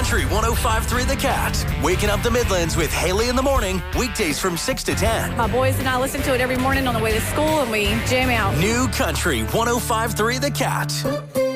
Country 105.3 The Cat. Waking up the Midlands with Haley in the morning, weekdays from 6 to 10. My boys and I listen to it every morning on the way to school, and we jam out. New Country 105.3 The Cat.